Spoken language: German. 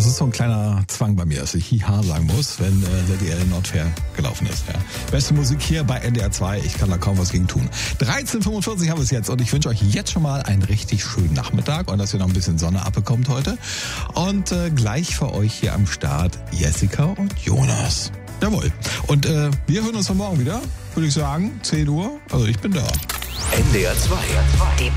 Das ist so ein kleiner Zwang bei mir, dass ich Hiha sagen muss, wenn der DL Nordfair gelaufen ist. Ja. Beste Musik hier bei NDR 2. Ich kann da kaum was gegen tun. 13:45 haben wir es jetzt und ich wünsche euch jetzt schon mal einen richtig schönen Nachmittag und dass ihr noch ein bisschen Sonne abbekommt heute. Und gleich für euch hier am Start Jessica und Jonas. Jawohl. Und wir hören uns morgen wieder, würde ich sagen, 10 Uhr. Also ich bin da. NDR 2.